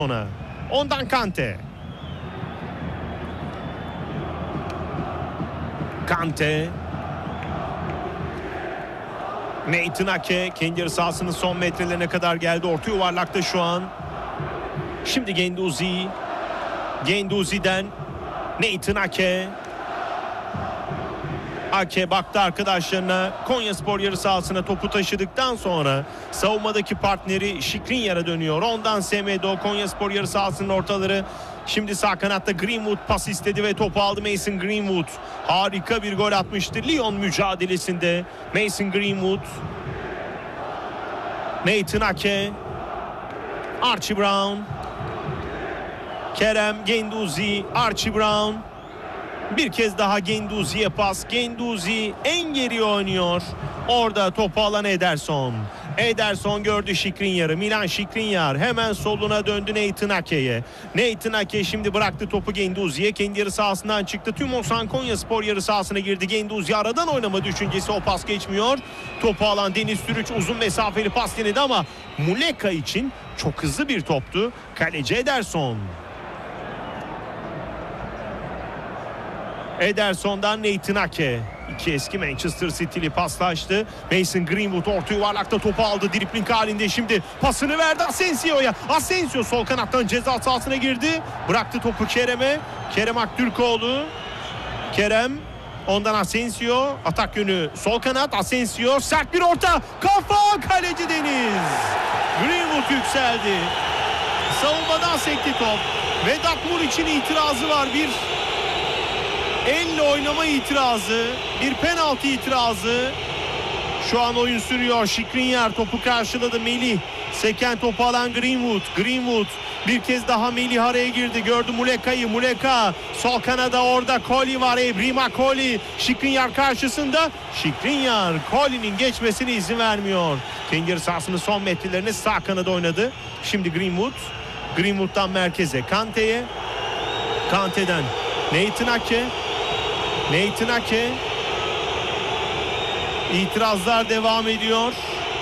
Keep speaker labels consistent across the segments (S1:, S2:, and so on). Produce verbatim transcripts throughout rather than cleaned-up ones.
S1: ona. Ondan Kante. Kante. Nathan Ake kendi yarı sahasının son metrelerine kadar geldi. Orta yuvarlakta şu an. Şimdi Guendouzi. Guendouzi'den Nathan Ake. Ake baktı arkadaşlarına. Konyaspor yarı sahasına topu taşıdıktan sonra savunmadaki partneri Skriniar'a dönüyor. Ondan Semedo. Konyaspor yarı sahasının ortaları. Şimdi sağ kanatta Greenwood pas istedi ve topu aldı Mason Greenwood. Harika bir gol atmıştı Lyon mücadelesinde. Mason Greenwood. Nathan Ake. Archie Brown. Kerem Guendouzi. Archie Brown. Bir kez daha Guendouzi'ye pas. Guendouzi en geri oynuyor. Orada topu alan Ederson. Ederson gördü Skriniar'ı. Milan Skriniar hemen soluna döndü Nathan Ake'ye. Nathan Ake şimdi bıraktı topu Guendouzi'ye. Kendi yarı sahasından çıktı. Tüm Osan Konyaspor yarı sahasına girdi. Guendouzi aradan oynama düşüncesi, o pas geçmiyor. Topu alan Deniz Sürüç uzun mesafeli pas denedi ama Muleka için çok hızlı bir toptu. Kaleci Ederson. Ederson'dan Nathan Ake. İki eski Manchester City'li paslaştı. Mason Greenwood orta yuvarlakta topu aldı. Dribling halinde şimdi pasını verdi Asensio'ya. Asensio sol kanattan ceza sahasına girdi. Bıraktı topu Kerem'e. Kerem Aktürkoğlu. Kerem. Ondan Asensio. Atak yönü sol kanat. Asensio. Sert bir orta. Kafa. Kaleci Deniz. Greenwood yükseldi. Savunmadan sekti top. Vedat Muriç'in itirazı var. Bir elle oynama itirazı, bir penaltı itirazı. Şu an oyun sürüyor. Skriniar topu karşıladı. Melih seken topu alan Greenwood. Greenwood bir kez daha Melih araya girdi. Gördü Muleka'yı. Muleka sol kanada, orada Koli var. Ebrima Koli. Skriniar karşısında. Skriniar Koli'nin geçmesine izin vermiyor. Kendi sahasının son metrelerine sağ kanada oynadı. Şimdi Greenwood. Greenwood'dan merkeze Kante'ye. Kante'den Nathan Ake. Nathan Ake. İtirazlar devam ediyor.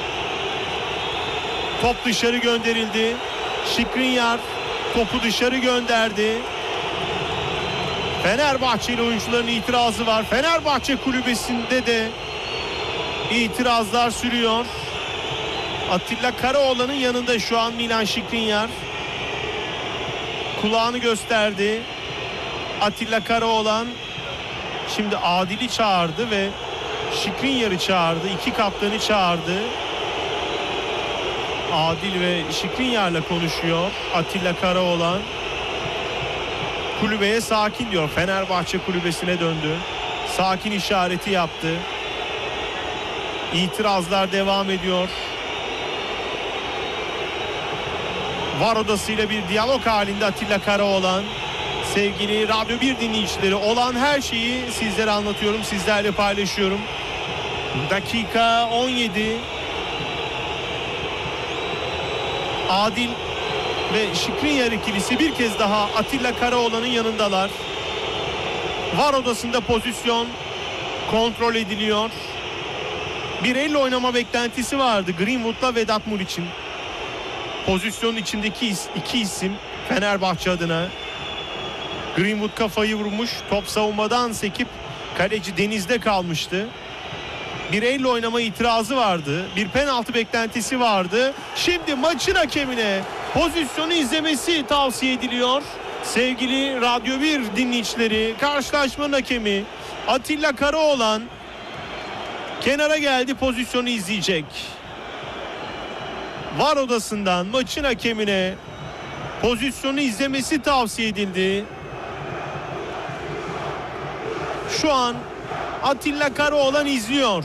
S1: Top dışarı gönderildi. Skriniar topu dışarı gönderdi. Fenerbahçeli oyuncuların itirazı var. Fenerbahçe kulübesinde de itirazlar sürüyor. Atilla Karaoğlan'ın yanında şu an Milan Skriniar. Kulağını gösterdi. Atilla Karaoğlan şimdi Adil'i çağırdı ve Skriniar'ı çağırdı. İki kaptanı çağırdı. Adil ve Skriniar'la konuşuyor Atilla Karaoğlan. Kulübeye sakin diyor. Fenerbahçe kulübesine döndü. Sakin işareti yaptı. İtirazlar devam ediyor. VAR odasıyla bir diyalog halinde Atilla Karaoğlan. Sevgili Radyo bir dinleyicileri, olan her şeyi sizlere anlatıyorum, sizlerle paylaşıyorum. Dakika on yedi. Adil ve Skriniar ikilisi bir kez daha Atilla Karaoğlan'ın yanındalar. VAR odasında pozisyon kontrol ediliyor. Bir elle oynama beklentisi vardı Greenwood'la Vedat Muriç'in. Pozisyonun içindeki iki isim Fenerbahçe adına. Greenwood kafayı vurmuş. Top savunmadan sekip kaleci Deniz'de kalmıştı. Bir elle oynama itirazı vardı. Bir penaltı beklentisi vardı. Şimdi maçın hakemine pozisyonu izlemesi tavsiye ediliyor. Sevgili Radyo bir dinleyicileri, karşılaşmanın hakemi Atilla Karaoğlan kenara geldi, pozisyonu izleyecek. VAR odasından maçın hakemine pozisyonu izlemesi tavsiye edildi. Şu an Atilla Karaoğlan izliyor.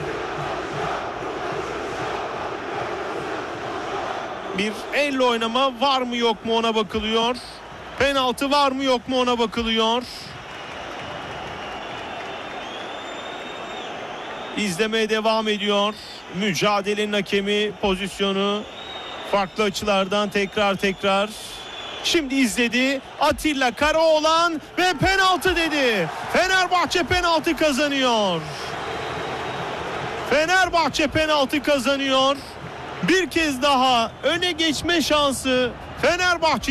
S1: Bir elle oynama var mı yok mu ona bakılıyor. Penaltı var mı yok mu ona bakılıyor. İzlemeye devam ediyor. Mücadelenin hakemi pozisyonu farklı açılardan tekrar tekrar. Şimdi izledi. Atilla Karaoğlan ve penaltı dedi. Fenerbahçe penaltı kazanıyor. Fenerbahçe penaltı kazanıyor. Bir kez daha öne geçme şansı Fenerbahçe